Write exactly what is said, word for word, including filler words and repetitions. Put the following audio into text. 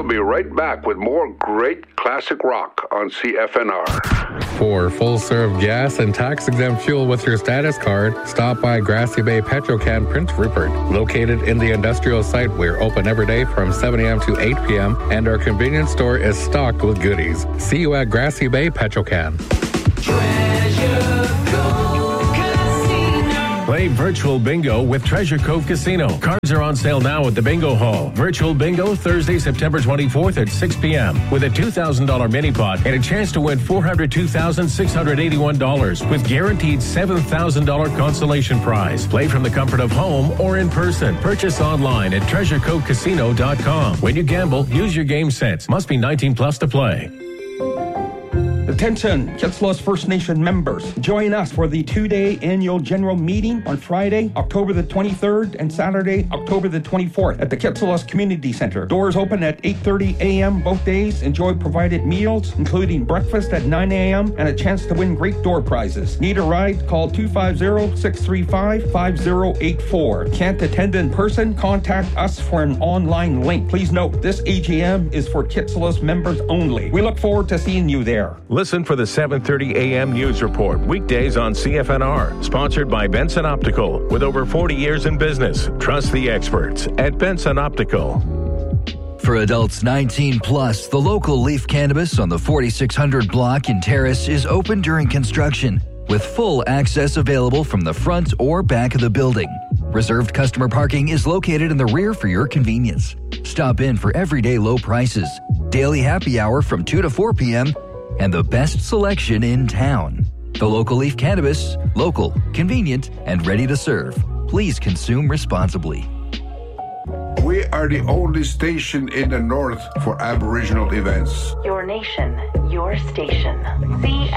be right back with more great classic rock on C F N R. For full-serve gas and tax-exempt fuel with your status card, stop by Grassy Bay Petrocan Prince Rupert. Located in the industrial site, we're open every day from seven a.m. to eight p.m., and our convenience store is stocked with goodies. See you at Grassy Bay Petrocan. Treasure Cove Casino. Play Virtual Bingo with Treasure Cove Casino. Cards are on sale now at the Bingo Hall. Virtual Bingo Thursday, September twenty-fourth at six p.m. with a two thousand dollars mini pot and a chance to win four hundred two thousand six hundred eighty-one dollars with guaranteed seven thousand dollars consolation prize. Play from the comfort of home or in person. Purchase online at treasure cove casino dot com. When you gamble, use your game sense. Must be nineteen plus to play. Attention, Kitsilos First Nation members. Join us for the two-day annual general meeting on Friday, October the twenty-third and Saturday, October the twenty-fourth at the Kitsilos Community Center. Doors open at eight thirty a.m. both days. Enjoy provided meals, including breakfast at nine a.m. and a chance to win great door prizes. Need a ride? Call two five zero, six three five, five zero eight four. Can't attend in person? Contact us for an online link. Please note, this A G M is for Kitsilos members only. We look forward to seeing you there. Listen for the seven thirty a.m. News Report, weekdays on C F N R. Sponsored by Benson Optical. With over forty years in business, trust the experts at Benson Optical. For adults nineteen plus, the local Leaf Cannabis on the forty-six hundred block in Terrace is open during construction, with full access available from the front or back of the building. Reserved customer parking is located in the rear for your convenience. Stop in for everyday low prices, daily happy hour from two to four p.m., and the best selection in town. The local Leaf Cannabis, local, convenient, and ready to serve. Please consume responsibly. We are the only station in the north for Aboriginal events. Your nation, your station. C